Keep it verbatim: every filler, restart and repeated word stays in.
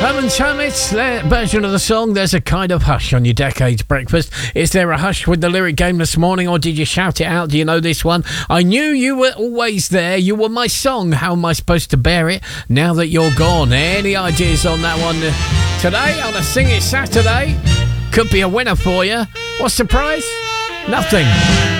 Herman Hermits, their version of the song, There's a Kind of Hush on your Decades Breakfast. Is there a hush with the lyric game this morning, or did you shout it out? Do you know this one? I knew you were always there. You were my song. How am I supposed to bear it now that you're gone? Any ideas on that one today on a Sing It Saturday? Could be a winner for you. What's the prize? Nothing.